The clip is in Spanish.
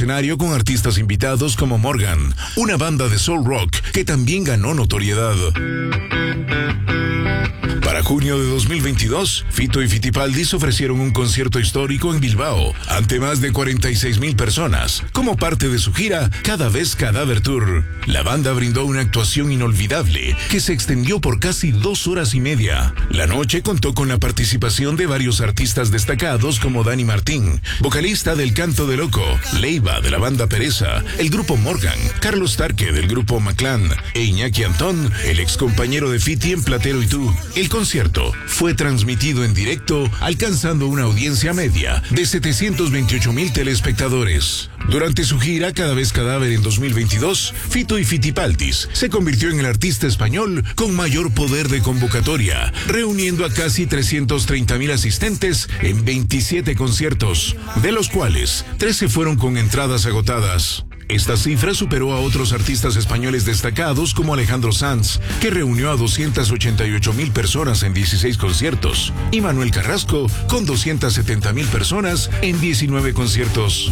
escenario con artistas invitados como Morgan, una banda de soul rock que también ganó notoriedad. Para junio de 2022, Fito y Fitipaldis ofrecieron un concierto histórico en Bilbao ante más de 46,000 personas, como parte de su gira Cada Vez Cadáver Tour. La banda brindó una actuación inolvidable que se extendió por casi 2 horas y media. La noche contó con la participación de varios artistas destacados como Dani Martín, vocalista del Canto de Loco, Leiva de la banda Pereza, el grupo Morgan, Carlos Tarque del grupo Maclán e Iñaki Antón, el ex compañero de Fiti en Platero y Tú. El concierto fue transmitido en directo, alcanzando una audiencia media de 728,000 telespectadores. Durante su gira Cada Vez Cadáver en 2022, Fito y Fitipaldis se convirtió en el artista español con mayor poder de convocatoria, reuniendo a casi 330,000 asistentes en 27 conciertos, de los cuales 13 fueron con entradas agotadas. Esta cifra superó a otros artistas españoles destacados como Alejandro Sanz, que reunió a 288,000 personas en 16 conciertos, y Manuel Carrasco, con 270,000 personas en 19 conciertos.